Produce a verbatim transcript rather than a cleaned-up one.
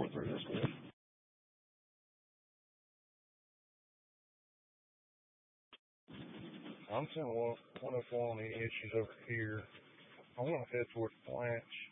over this way. I'm seeing one, one of one of the issues over here. I want to head towards Blanche.